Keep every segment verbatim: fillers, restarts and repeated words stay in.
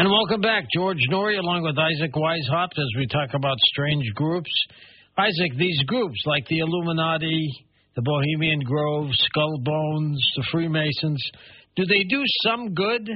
And welcome back, George Noory, along with Isaac Weishaupt, as we talk about strange groups. Isaac, these groups, like the Illuminati, the Bohemian Grove, Skull Bones, the Freemasons, do they do some good?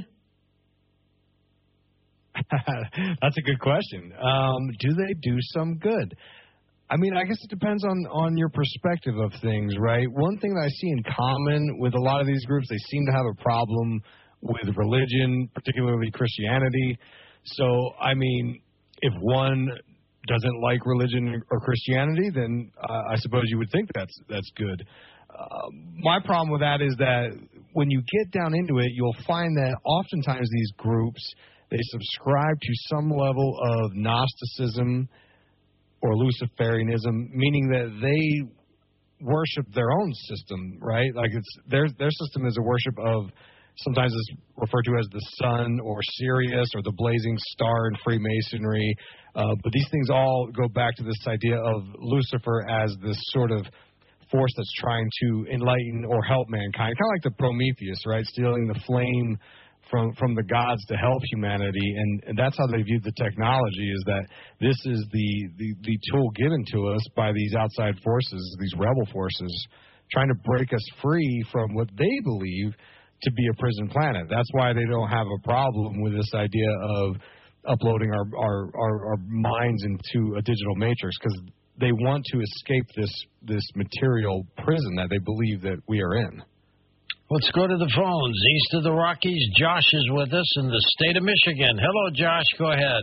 That's a good question. Um, do they do some good? I mean, I guess it depends on, on your perspective of things, right? One thing that I see in common with a lot of these groups, they seem to have a problem with religion, particularly Christianity. So, I mean, if one doesn't like religion or Christianity, then uh, I suppose you would think that's that's good. Uh, my problem with that is that when you get down into it, you'll find that oftentimes these groups, they subscribe to some level of Gnosticism or Luciferianism, meaning that they worship their own system, right? Like it's their their system is a worship of, sometimes it's referred to as the sun or Sirius or the blazing star in Freemasonry. Uh, but these things all go back to this idea of Lucifer as this sort of force that's trying to enlighten or help mankind, kind of like the Prometheus, right? Stealing the flame from from the gods to help humanity. And, and that's how they viewed the technology, is that this is the, the, the tool given to us by these outside forces, these rebel forces, trying to break us free from what they believe to be a prison planet. That's why they don't have a problem with this idea of uploading our, our, our, our minds into a digital matrix, because they want to escape this this material prison that they believe that we are in. Let's go to the phones. East of the Rockies, Josh is with us in the state of Michigan. Hello, Josh. Go ahead.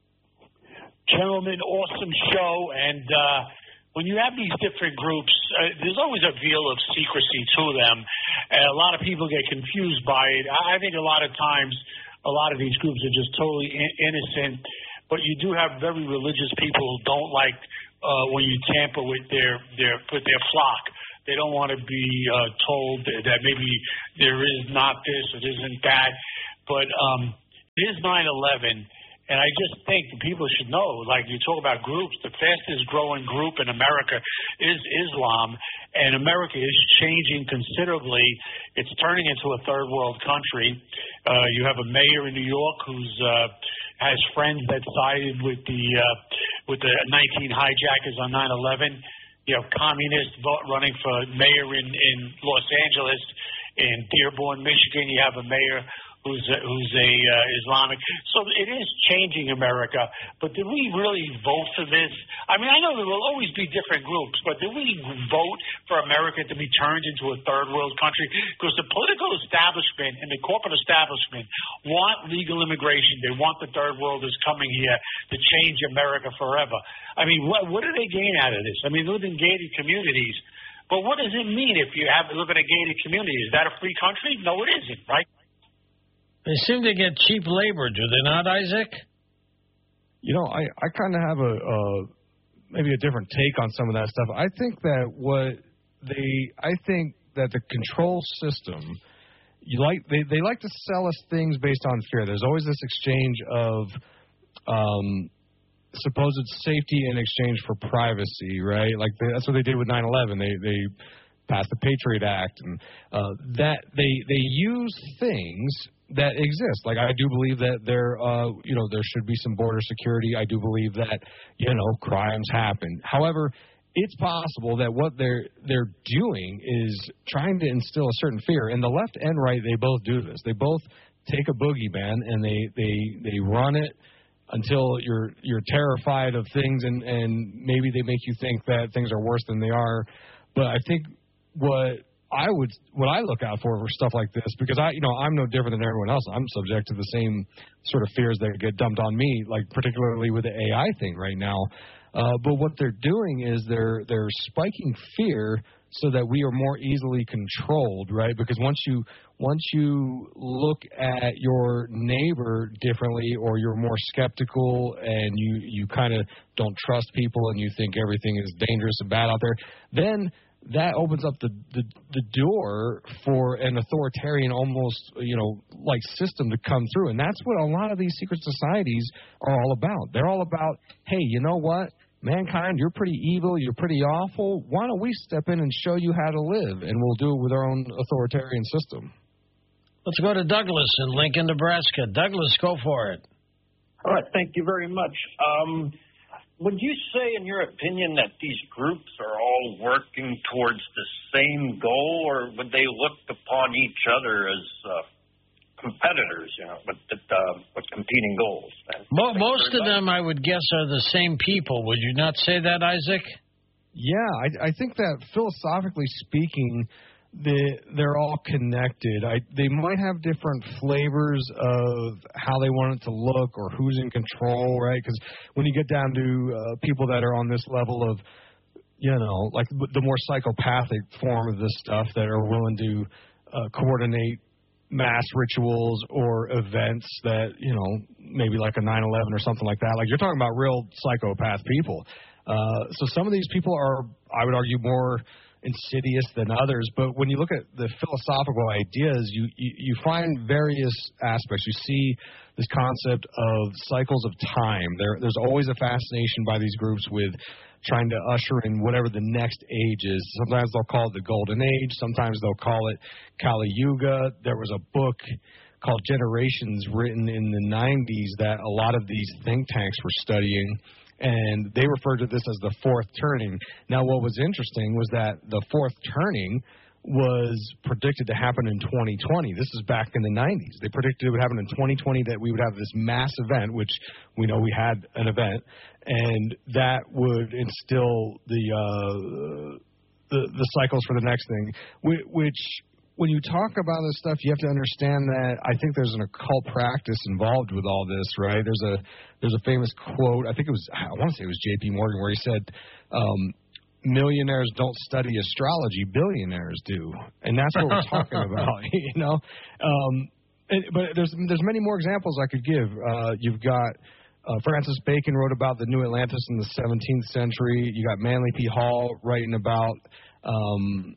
Gentlemen, awesome show. And uh, when you have these different groups, uh, there's always a veil of secrecy to them. And a lot of people get confused by it. I think a lot of times, a lot of these groups are just totally in- innocent. But you do have very religious people who don't like uh, when you tamper with their, their, with their flock. They don't want to be uh, told that maybe there is not this or there isn't that. But um, it is nine eleven, and I just think that people should know, like you talk about groups, the fastest growing group in America is Islam, and America is changing considerably. It's turning into a third world country. Uh, you have a mayor in New York who's uh, has friends that sided with the, uh, with the nineteen hijackers on nine eleven. You have communists vote, running for mayor in, in Los Angeles. In Dearborn, Michigan, you have a mayor who's a, who's a uh, Islamic. So it is changing America. But did we really vote for this? I mean, I know there will always be different groups, but did we vote for America to be turned into a third world country? Because the political establishment and the corporate establishment want legal immigration. They want the third world is coming here to change America forever. I mean, what, what do they gain out of this? I mean, they live in gated communities. But what does it mean if you have live in a gated community? Is that a free country? No, it isn't, right? They seem to get cheap labor, do they not, Isaac? You know, I, I kind of have a, a maybe a different take on some of that stuff. I think that what they, I think that the control system, you like they, they like to sell us things based on fear. There's always this exchange of um, supposed safety in exchange for privacy, right? Like they, that's what they did with nine eleven. They they passed the Patriot Act, and uh, that they they use things that exist. Like I do believe that there, uh, you know, there should be some border security. I do believe that, you know, crimes happen. However, it's possible that what they're they're doing is trying to instill a certain fear. And the left and right, they both do this. They both take a boogeyman and they they, they run it until you're you're terrified of things, and, and maybe they make you think that things are worse than they are. But I think what I would, what I look out for for stuff like this, because I, you know, I'm no different than everyone else. I'm subject to the same sort of fears that get dumped on me, like particularly with the A I thing right now. Uh, but what they're doing is they're they're spiking fear so that we are more easily controlled, right? Because once you once you look at your neighbor differently, or you're more skeptical and you you kind of don't trust people and you think everything is dangerous and bad out there, then that opens up the, the the door for an authoritarian, almost, you know, like system to come through. And that's what a lot of these secret societies are all about. They're all about, hey, you know what? Mankind, you're pretty evil, you're pretty awful. Why don't we step in and show you how to live? And we'll do it with our own authoritarian system. Let's go to Douglas in Lincoln, Nebraska. Douglas, go for it. All right, thank you very much. Um, would you say, in your opinion, that these groups are all working towards the same goal, or would they look upon each other as uh, competitors, you know, with, uh, with competing goals? Mo- most of them, I would guess, are the same people. Would you not say that, Isaac? Yeah, I, I think that philosophically speaking, they, they're all connected. I, they might have different flavors of how they want it to look or who's in control, right? Because when you get down to uh, people that are on this level of, you know, like the more psychopathic form of this stuff that are willing to uh, coordinate mass rituals or events that, you know, maybe like a nine eleven or something like that. Like, you're talking about real psychopath people. Uh, so some of these people are, I would argue, more insidious than others. But when you look at the philosophical ideas, you, you, you find various aspects. You see this concept of cycles of time. There, there's always a fascination by these groups with trying to usher in whatever the next age is. Sometimes they'll call it the Golden Age. Sometimes they'll call it Kali Yuga. There was a book called Generations written in the nineties that a lot of these think tanks were studying, and they referred to this as the fourth turning. Now, what was interesting was that the fourth turning was predicted to happen in twenty twenty. This is back in the nineties. They predicted it would happen in twenty twenty, that we would have this mass event, which we know we had an event, and that would instill the uh, the, the cycles for the next thing, which, when you talk about this stuff, you have to understand that I think there's an occult practice involved with all this, right? There's a there's a famous quote, I think it was, I want to say it was J P Morgan, where he said, um, millionaires don't study astrology, billionaires do. And that's what we're talking about, you know? Um, and, but there's there's many more examples I could give. Uh, you've got uh, Francis Bacon wrote about the New Atlantis in the seventeenth century. You got Manly P. Hall writing about... Um,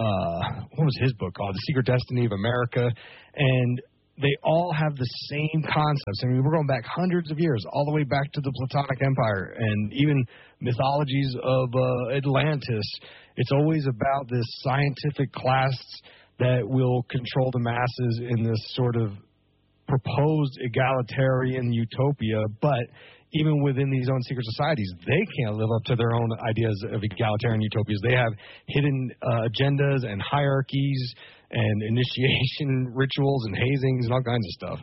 Uh, what was his book called? The Secret Destiny of America. And they all have the same concepts. I mean, we're going back hundreds of years, all the way back to the Platonic Empire and even mythologies of uh, Atlantis. It's always about this scientific class that will control the masses in this sort of proposed egalitarian utopia, but even within these own secret societies, they can't live up to their own ideas of egalitarian utopias. They have hidden uh, agendas and hierarchies and initiation rituals and hazings and all kinds of stuff.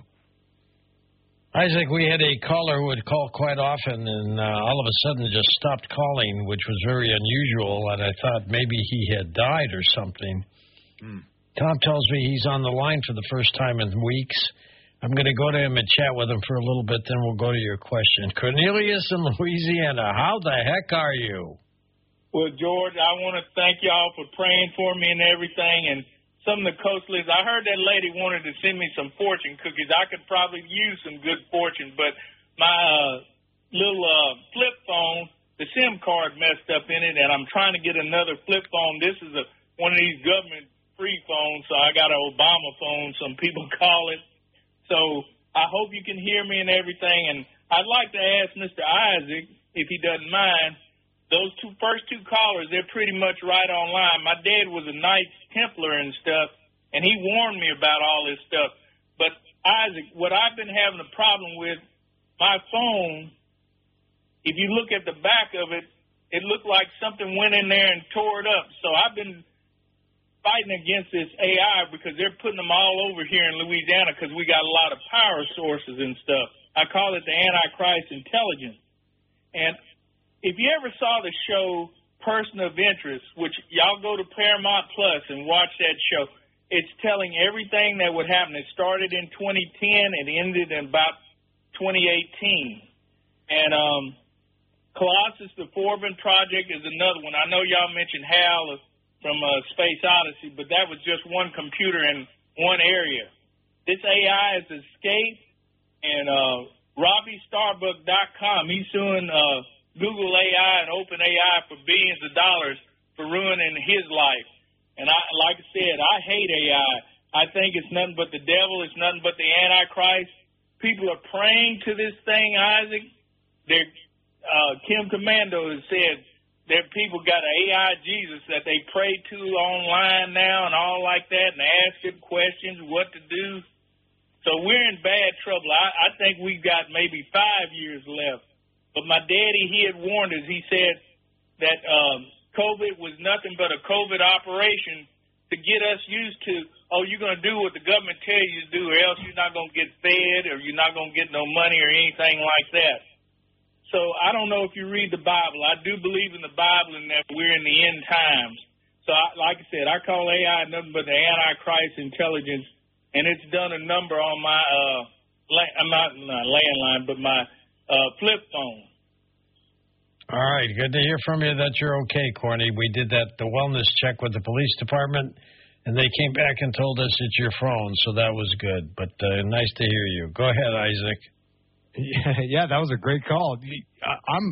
Isaac, we had a caller who would call quite often, and uh, all of a sudden just stopped calling, which was very unusual, and I thought maybe he had died or something. Mm. Tom tells me he's on the line for the first time in weeks. I'm going to go to him and chat with him for a little bit, then we'll go to your question. Cornelius in Louisiana, how the heck are you? Well, George, I want to thank y'all for praying for me and everything. And some of the coastlies, I heard that lady wanted to send me some fortune cookies. I could probably use some good fortune, but my uh, little uh, flip phone, the SIM card messed up in it, and I'm trying to get another flip phone. This is a, one of these government-free phones, so I got an Obama phone, some people call it. So I hope you can hear me and everything. And I'd like to ask Mister Isaac, if he doesn't mind, those two first two callers, they're pretty much right on line. My dad was a Knights Templar and stuff, and he warned me about all this stuff. But, Isaac, what I've been having a problem with, my phone, if you look at the back of it, it looked like something went in there and tore it up. So I've been fighting against this A I because they're putting them all over here in Louisiana because we got a lot of power sources and stuff. I call it the Antichrist intelligence. And if you ever saw the show Person of Interest, which y'all go to Paramount Plus and watch that show, it's telling everything that would happen. It started in twenty ten and ended in about twenty eighteen. And um, Colossus, the Forbin Project is another one. I know y'all mentioned Hal from uh, Space Odyssey, but that was just one computer in one area. This A I has escaped, and uh, Robbie Starbuck dot com, he's suing uh, Google A I and OpenAI for billions of dollars for ruining his life. And I, like I said, I hate A I. I think it's nothing but the devil. It's nothing but the Antichrist. People are praying to this thing, Isaac. They're, uh, Kim Commando has said, there people got an A I Jesus that they pray to online now and all like that and ask him questions, what to do. So we're in bad trouble. I, I think we've got maybe five years left. But my daddy, he had warned us. He said that um, COVID was nothing but a COVID operation to get us used to, oh, you're going to do what the government tells you to do, or else you're not going to get fed, or you're not going to get no money or anything like that. So I don't know if you read the Bible. I do believe in the Bible and that we're in the end times. So, I, like I said, I call A I nothing but the Antichrist intelligence, and it's done a number on my, uh, la- I'm not, not landline, but my uh, flip phone. All right, good to hear from you that you're okay, Corny. We did that, the wellness check with the police department, and they came back and told us it's your phone, so that was good. But uh, nice to hear you. Go ahead, Isaac. Yeah, yeah, that was a great call. I, I'm,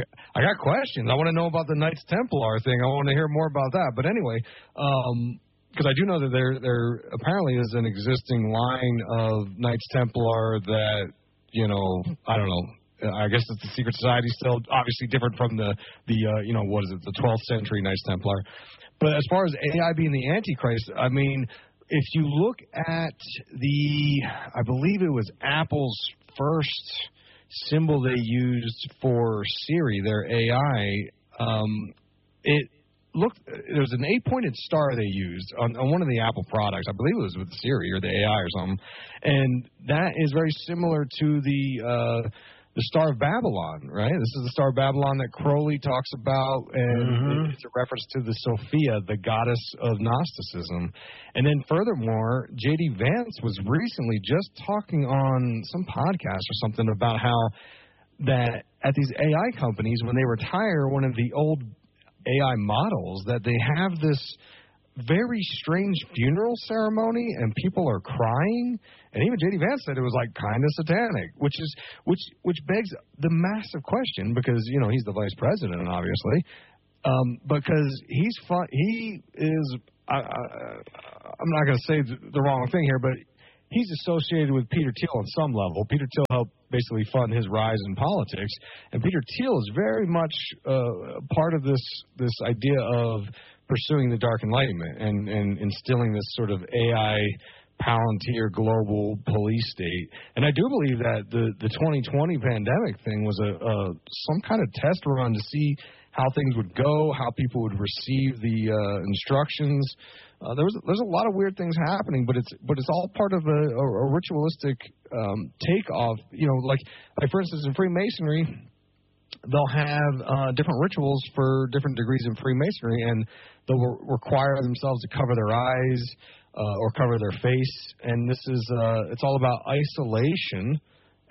I got questions. I want to know about the Knights Templar thing. I want to hear more about that. But anyway, because um, I do know that there, there apparently is an existing line of Knights Templar that, you know, I don't know. I guess it's the secret society still, obviously different from the, the uh, you know, what is it, the twelfth century Knights Templar. But as far as A I being the Antichrist, I mean, if you look at the, I believe it was Apple's first symbol they used for Siri, their A I, um, it looked, there was an eight-pointed star they used on, on one of the Apple products. I believe it was with Siri or the A I or something. And that is very similar to the uh, the Star of Babylon, right? This is the Star of Babylon that Crowley talks about, and mm-hmm. it's a reference to the Sophia, the goddess of Gnosticism. And then furthermore, J D Vance was recently just talking on some podcast or something about how that at these A I companies, when they retire one of the old A I models, that they have this very strange funeral ceremony, and people are crying. And even J D Vance said it was like kind of satanic, which is which which begs the massive question, because you know he's the vice president, obviously, um, because he's fun, he is. I, I, I'm not going to say the wrong thing here, but he's associated with Peter Thiel on some level. Peter Thiel helped basically fund his rise in politics, and Peter Thiel is very much uh, part of this this idea of pursuing the Dark Enlightenment and, and instilling this sort of A I Palantir global police state. And I do believe that the, the twenty twenty pandemic thing was a, a some kind of test run to see how things would go, how people would receive the uh, instructions. Uh, there was there's a lot of weird things happening, but it's but it's all part of a, a, a ritualistic um, takeoff. You know, like like for instance in Freemasonry, they'll have uh, different rituals for different degrees in Freemasonry, and they'll re- require themselves to cover their eyes uh, or cover their face. And this is uh, it's all about isolation,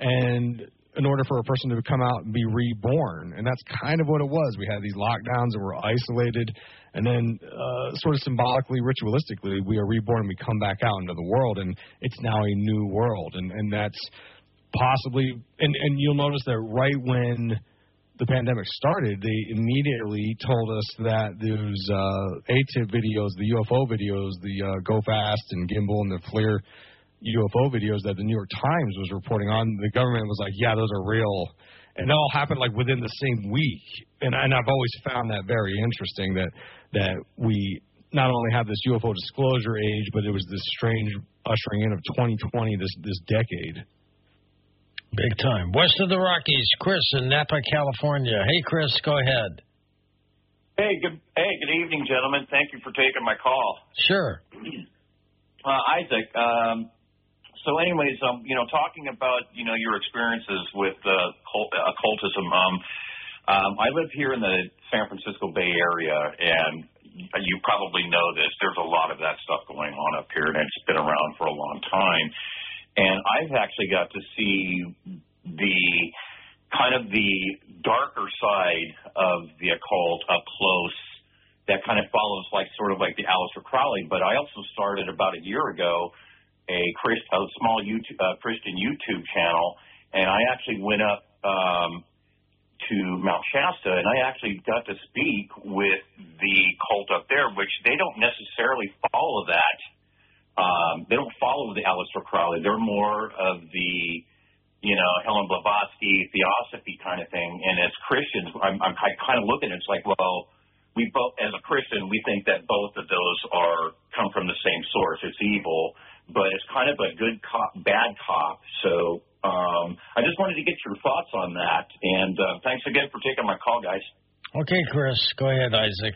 and in order for a person to come out and be reborn. And that's kind of what it was. We had these lockdowns and we're isolated, and then uh, sort of symbolically, ritualistically, we are reborn and we come back out into the world, and it's now a new world. And, and that's possibly, and, and you'll notice that right when the pandemic started, they immediately told us that those uh, A T I P videos, the U F O videos, the uh, Go Fast and Gimbal and the FLIR U F O videos that the New York Times was reporting on, the government was like, yeah, those are real. And it all happened like within the same week. And, and I've always found that very interesting, that that we not only have this U F O disclosure age, but it was this strange ushering in of twenty twenty, this this decade. Big time. West of the Rockies, Chris in Napa, California. Hey, Chris, go ahead. Hey, good. Hey, good evening, gentlemen. Thank you for taking my call. Sure. Uh, Isaac. Um, so, anyways, um, you know, talking about you know your experiences with uh, cult, occultism. Um, um, I live here in the San Francisco Bay Area, and you probably know this. There's a lot of that stuff going on up here, and it's been around for a long time. And I've actually got to see the kind of the darker side of the occult up close that kind of follows like sort of like the Aleister Crowley. But I also started about a year ago a, Christ, a small YouTube, uh, Christian YouTube channel, and I actually went up um, to Mount Shasta, and I actually got to speak with the cult up there, which they don't necessarily follow that. Um, they don't follow the Aleister Crowley. They're more of the, you know, Helen Blavatsky, Theosophy kind of thing. And as Christians, I'm, I'm kind of looking at it, it's like, well, we both, as a Christian, we think that both of those are come from the same source. It's evil, but it's kind of a good cop, bad cop. So um, I just wanted to get your thoughts on that. And uh, thanks again for taking my call, guys. Okay, Chris. Go ahead, Isaac.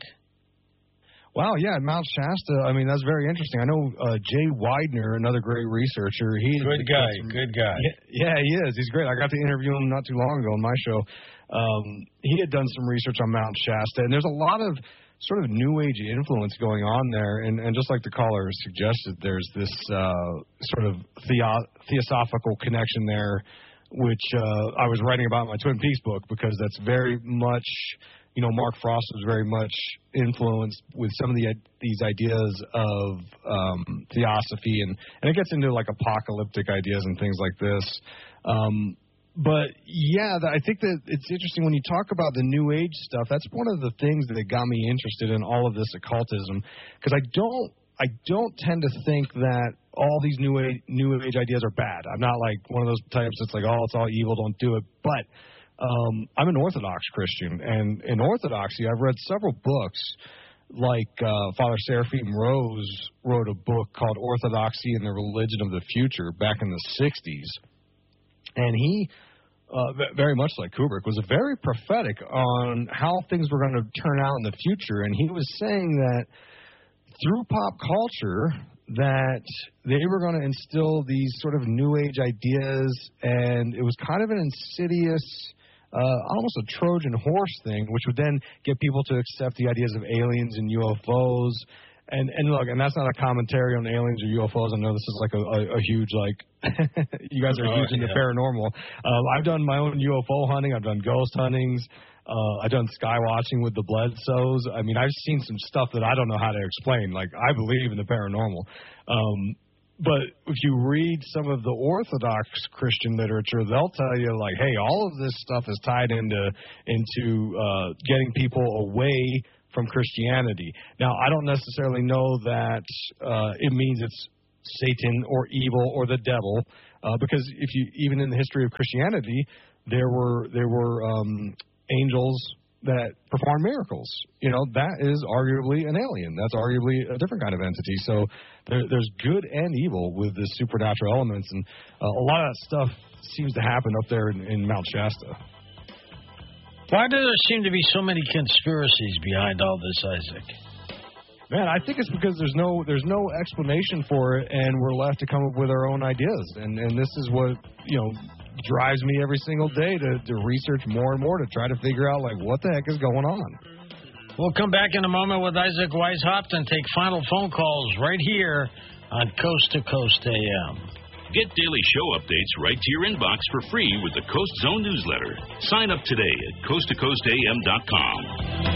Wow, yeah, Mount Shasta. I mean, that's very interesting. I know uh, Jay Widener, another great researcher. He good guy, some, good guy. Yeah, yeah, he is. He's great. I got to interview him not too long ago on my show. Um, he had done some research on Mount Shasta, and there's a lot of sort of New Age influence going on there. And, and just like the caller suggested, there's this uh, sort of theo- theosophical connection there, which uh, I was writing about in my Twin Peaks book, because that's very much, you know, Mark Frost was very much influenced with some of the these ideas of um, theosophy, and, and it gets into like apocalyptic ideas and things like this. Um, but yeah, I think that it's interesting when you talk about the New Age stuff. That's one of the things that got me interested in all of this occultism, because I don't I don't tend to think that all these New Age New Age ideas are bad. I'm not like one of those types that's like, oh, it's all evil, don't do it. But Um, I'm an Orthodox Christian, and in Orthodoxy, I've read several books, like uh, Father Seraphim Rose wrote a book called Orthodoxy and the Religion of the Future back in the sixties, and he, uh, very much like Kubrick, was very prophetic on how things were going to turn out in the future, and he was saying that through pop culture, that they were going to instill these sort of New Age ideas, and it was kind of an insidious, Uh, almost a Trojan horse thing, which would then get people to accept the ideas of aliens and U F Os. And and look, and that's not a commentary on aliens or U F Os. I know this is like a, a, a huge, like, you guys are oh, huge into yeah. paranormal. Um, I've done my own U F O hunting. I've done ghost huntings. Uh, I've done sky watching with the Bledsoes. I mean, I've seen some stuff that I don't know how to explain. Like, I believe in the paranormal. Um, But if you read some of the Orthodox Christian literature, they'll tell you, like, hey, all of this stuff is tied into into uh, getting people away from Christianity. Now, I don't necessarily know that uh, it means it's Satan or evil or the devil, uh, because if you even in the history of Christianity, there were there were um, angels that perform miracles. You know, that is arguably an alien. That's arguably a different kind of entity. So there, there's good and evil with the supernatural elements, and uh, a lot of that stuff seems to happen up there in, in Mount Shasta. Why do there seem to be so many conspiracies behind all this, Isaac? Man, I think it's because there's no there's no explanation for it, and we're left to come up with our own ideas. And and this is what, you know, drives me every single day to, to research more and more to try to figure out, like, what the heck is going on. We'll come back in a moment with Isaac Weishaupt and take final phone calls right here on Coast to Coast A M. Get daily show updates right to your inbox for free with the Coast Zone newsletter. Sign up today at coast to coast a m dot com.